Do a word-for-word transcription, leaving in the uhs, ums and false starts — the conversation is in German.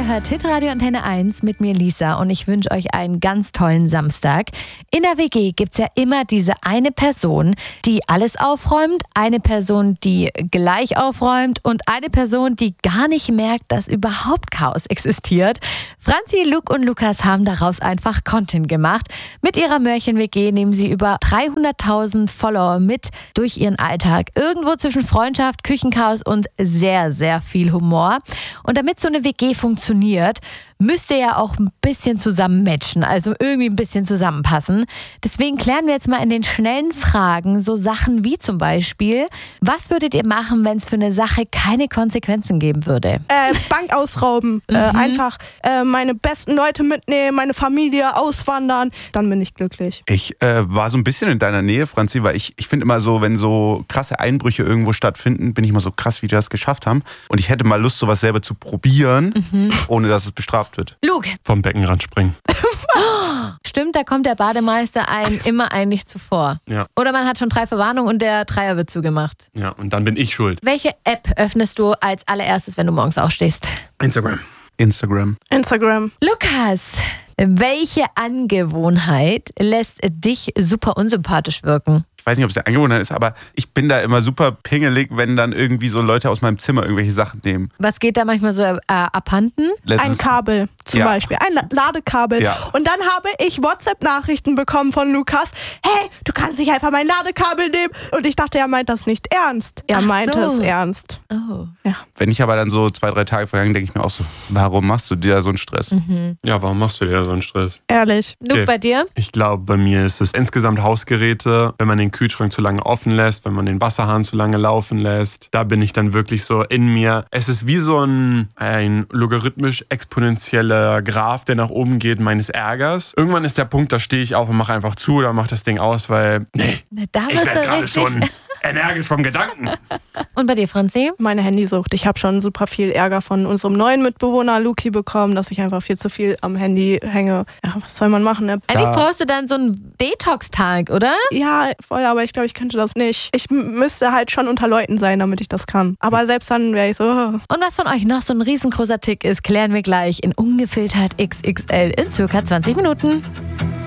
hört Hitradio Antenne eins mit mir Lisa und ich wünsche euch einen ganz tollen Samstag. In der W G gibt es ja immer diese eine Person, die alles aufräumt, eine Person, die gleich aufräumt und eine Person, die gar nicht merkt, dass überhaupt Chaos existiert. Franzi, Luke und Lukas haben daraus einfach Content gemacht. Mit ihrer Mörchen-W G nehmen sie über dreihunderttausend Follower mit durch ihren Alltag. Irgendwo zwischen Freundschaft, Küchenchaos und sehr, sehr viel Humor. Und damit so eine W G funktioniert, müsst ihr ja auch ein bisschen zusammen matchen, also irgendwie ein bisschen zusammenpassen. Deswegen klären wir jetzt mal in den schnellen Fragen so Sachen wie zum Beispiel, was würdet ihr machen, wenn es für eine Sache keine Konsequenzen geben würde? Äh, Bank ausrauben, mhm. äh, einfach äh, meine besten Leute mitnehmen, meine Familie auswandern, dann bin ich glücklich. Ich äh, war so ein bisschen in deiner Nähe, Franzi, weil ich, ich finde immer so, wenn so krasse Einbrüche irgendwo stattfinden, bin ich immer so krass, wie die das geschafft haben. Und ich hätte mal Lust, sowas selber zu probieren, mhm. ohne dass es bestraft wird. Luke. Vom Beckenrand springen. Stimmt, da kommt der Bademeister einem immer eigentlich zuvor. Ja. Oder man hat schon drei Verwarnungen und der Dreier wird zugemacht. Ja, und dann bin ich schuld. Welche App öffnest du als allererstes, wenn du morgens aufstehst? Instagram. Instagram. Instagram. Lukas, welche Angewohnheit lässt dich super unsympathisch wirken? Ich weiß nicht, ob es eine Angewohnheit ist, aber ich bin da immer super pingelig, wenn dann irgendwie so Leute aus meinem Zimmer irgendwelche Sachen nehmen. Was geht da manchmal so äh, abhanden? Letztens, ein Kabel zum ja. Beispiel, ein Ladekabel. Ja. Und dann habe ich WhatsApp-Nachrichten bekommen von Lukas. Hey, du kannst nicht einfach mein Ladekabel nehmen. Und ich dachte, er meint das nicht ernst. Er Ach meinte so. es ernst. Oh. Ja. Wenn ich aber dann so zwei, drei Tage vergangen, denke ich mir auch so, warum machst du dir so einen Stress? Mhm. Ja, warum machst du dir so einen Stress? Ehrlich. Luke, Okay. bei dir? Ich glaube, bei mir ist es insgesamt Hausgeräte, wenn man den Kühlschrank zu lange offen lässt, wenn man den Wasserhahn zu lange laufen lässt. Da bin ich dann wirklich so in mir. Es ist wie so ein, ein logarithmisch exponentieller Graph, der nach oben geht, meines Ärgers. Irgendwann ist der Punkt, da stehe ich auf und mache einfach zu oder mache das Ding aus, weil, nee, Na, da ich wirst werde du gerade richtig. schon energisch vom Gedanken. Und bei dir, Franzi? Meine Handysucht. Ich habe schon super viel Ärger von unserem neuen Mitbewohner Luki bekommen, dass ich einfach viel zu viel am Handy hänge. Ja, was soll man machen? Ne? Eigentlich brauchst du dann so einen Detox-Tag, oder? Ja, voll, aber ich glaube, ich könnte das nicht. Ich m- müsste halt schon unter Leuten sein, damit ich das kann. Aber selbst dann wäre ich so... Oh. Und was von euch noch so ein riesengroßer Tick ist, klären wir gleich in Ungefiltert X X L in circa zwanzig Minuten.